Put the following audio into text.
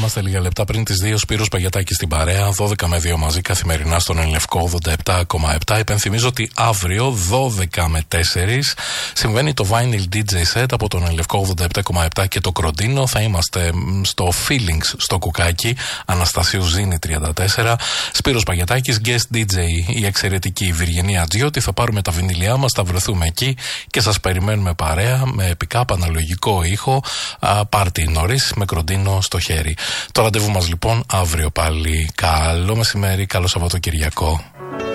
Είμαστε λίγα λεπτά πριν τις 2. Σπύρος Παγιατάκης στην παρέα, 12 με 2 μαζί καθημερινά στον Ενλευκό 87,7. Υπενθυμίζω ότι αύριο 12 με 4 συμβαίνει το Vinyl DJ Set από τον Ενλευκό 87,7 και το Κροντίνο. Θα είμαστε στο Feelings στο Κουκάκι, Αναστασίου Ζήνη 34. Σπύρος Παγιατάκης, guest DJ η εξαιρετική Βυργενία Τζιώτη. Θα πάρουμε τα βινιλιά μας, θα βρεθούμε εκεί και σας περιμένουμε παρέα με επικά αναλογικό ήχο. Πάρτι νωρίς με Κροντίνο στο χέρι. Το ραντεβού μας λοιπόν αύριο πάλι. Καλό μεσημέρι, καλό Σαββατοκυριακό.